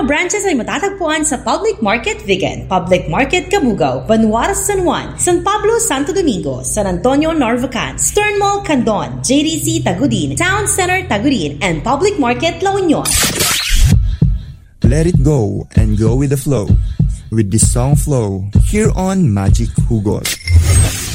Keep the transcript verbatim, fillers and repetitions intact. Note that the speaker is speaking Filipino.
mga branches ay matatagpuan sa Public Market Vigan, Public Market Cabugao, Banuaras San Juan, San Pablo Santo Domingo, San Antonio Narvacan, Stern Mall Candon, J D C Tagudin, Town Center Tagudin, and Public Market La Union. Let it go and go with the flow. With this song Flow, here on Magic Hugot.